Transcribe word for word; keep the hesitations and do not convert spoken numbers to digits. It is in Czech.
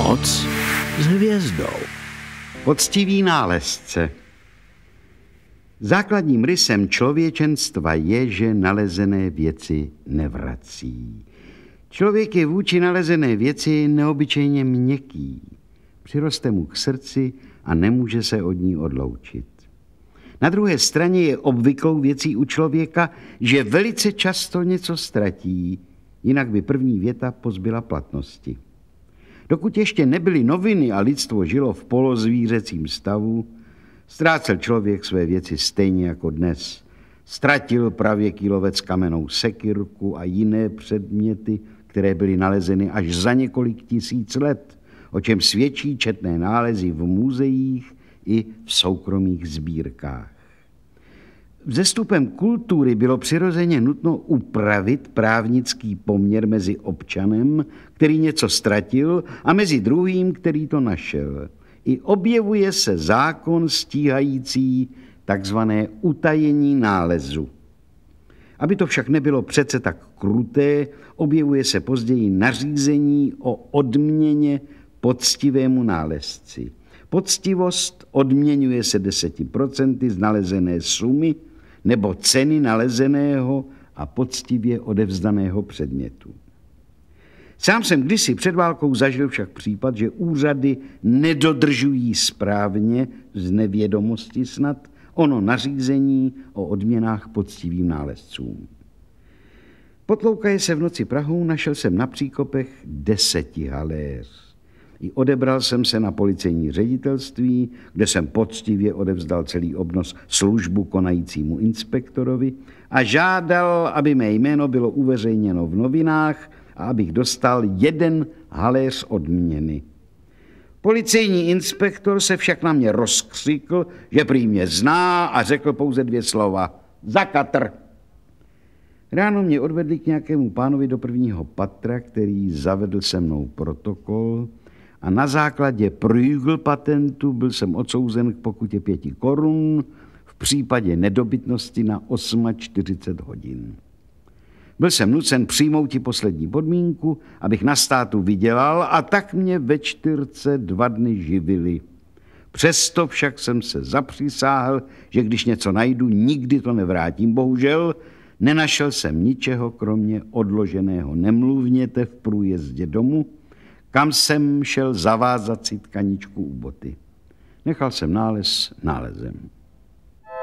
Noc s hvězdou. Poctivý nálezce. Základním rysem člověčenstva je, že nalezené věci nevrací. Člověk je vůči nalezené věci neobyčejně měkký. Přiroste mu k srdci a nemůže se od ní odloučit. Na druhé straně je obvyklou věcí u člověka, že velice často něco ztratí, jinak by první věta pozbyla platnosti. Dokud ještě nebyly noviny a lidstvo žilo v polozvířecím stavu, ztrácel člověk své věci stejně jako dnes. Ztratil pravěký lovec kamennou sekyrku a jiné předměty, které byly nalezeny až za několik tisíc let, o čem svědčí četné nálezy v muzeích i v soukromých sbírkách. Vzestupem kultury bylo přirozeně nutno upravit právnický poměr mezi občanem, který něco ztratil, a mezi druhým, který to našel. I objevuje se zákon stíhající takzvané utajení nálezu. Aby to však nebylo přece tak kruté, objevuje se později nařízení o odměně poctivému nálezci. Poctivost odměňuje se deseti procenty z nalezené sumy nebo ceny nalezeného a poctivě odevzdaného předmětu. Sám jsem kdysi před válkou zažil však případ, že úřady nedodržují správně z nevědomosti snad ono nařízení o odměnách poctivým nálezcům. Potloukaje se v noci Prahou, našel jsem na příkopech deseti haléř. I odebral jsem se na policejní ředitelství, kde jsem poctivě odevzdal celý obnos službu konajícímu inspektorovi a žádal, aby mé jméno bylo uveřejněno v novinách a abych dostal jeden haléř odměny. Policejní inspektor se však na mě rozkřikl, že prý mě zná, a řekl pouze dvě slova. Za katr! Ráno mě odvedli k nějakému pánovi do prvního patra, který zavedl se mnou protokol, a na základě prügl patentu byl jsem odsouzen k pokutě pěti korun v případě nedobytnosti na čtyřicet osm hodin. Byl jsem nucen přijmout i poslední podmínku, abych na státu vydělal, a tak mě ve čtyřce dva dny živili. Přesto však jsem se zapřísáhl, že když něco najdu, nikdy to nevrátím. Bohužel nenašel jsem ničeho, kromě odloženého nemluvněte v průjezdě domu, kam jsem šel zavázat si tkaničku u boty. Nechal jsem nález nálezem.